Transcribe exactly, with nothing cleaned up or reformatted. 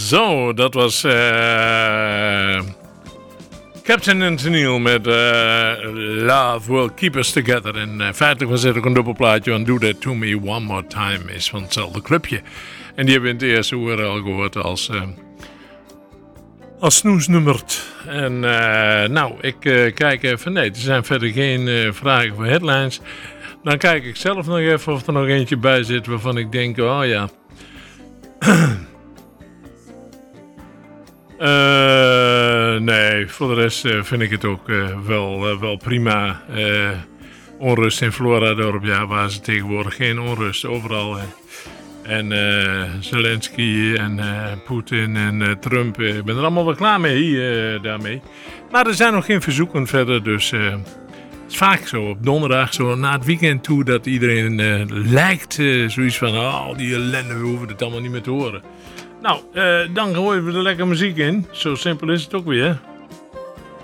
Zo, dat was uh, Captain and Tennille met uh, Love Will Keep Us Together. En uh, feitelijk was het ook een dubbelplaatje van Do That To Me One More Time is van hetzelfde clubje. En die hebben we in het eerste uur al gehoord als, uh, als snoesnummert. En uh, nou, ik uh, kijk even, nee, er zijn verder geen uh, vragen voor headlines. Dan kijk ik zelf nog even of er nog eentje bij zit waarvan ik denk, oh ja... Uh, nee, voor de rest uh, vind ik het ook uh, wel, uh, wel prima. Uh, onrust in Floradorp, ja, waar ze tegenwoordig geen onrust, overal. Uh. En uh, Zelensky en uh, Poetin en uh, Trump, uh, ik ben er allemaal wel klaar mee uh, daarmee. Maar er zijn nog geen verzoeken verder, dus uh, het is vaak zo op donderdag, zo na het weekend toe, dat iedereen uh, lijkt uh, zoiets van, oh, die ellende, we hoeven het allemaal niet meer te horen. Nou, uh, dan gooien we er lekker muziek in. Zo simpel is het ook weer.